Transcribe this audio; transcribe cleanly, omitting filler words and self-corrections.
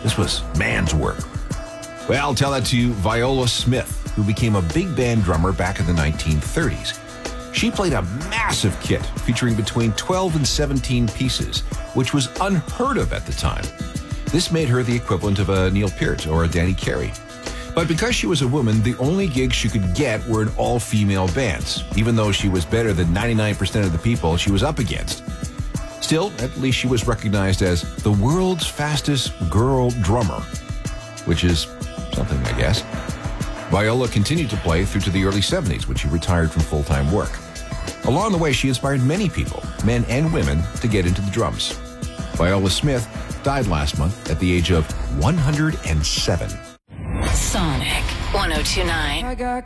This was man's work. Well, tell that to Viola Smith, who became a big band drummer back in the 1930s. She played a massive kit featuring between 12 and 17 pieces, which was unheard of at the time. This made her the equivalent of a Neil Peart or a Danny Carey. But because she was a woman, the only gigs she could get were in all-female bands, even though she was better than 99% of the people she was up against. Still, at least she was recognized as the world's fastest girl drummer, which is something, I guess. Viola continued to play through to the early 70s when she retired from full-time work. Along the way, she inspired many people, men and women, to get into the drums. Viola Smith died last month at the age of 107. Sonic 102.9.